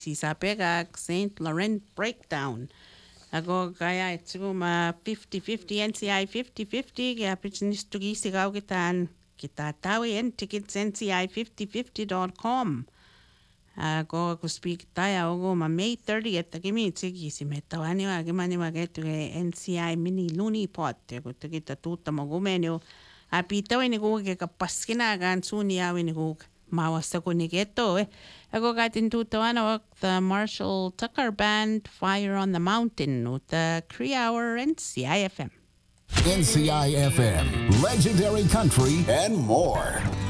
Sisapegak St. Laurent Breakdown. Ako kaya ito ma 50-50 NCI 50-50 kaya pitnis tugisigaw kita tawi and tickets NCI 5050.com. Ako speak tayo ako ma May 30th kimi tsigi si metawani wa gimani wa getu NCI mini luni pot ko kita tuta mo gumenyo apita ni ko ke kapaskina gan suni awi ni ko mawasta ko ni geto ako gatin tuta ano the Marshall Tucker Band Fire on the Mountain no the 3 hour NCI FM NCI FM, legendary country, and more.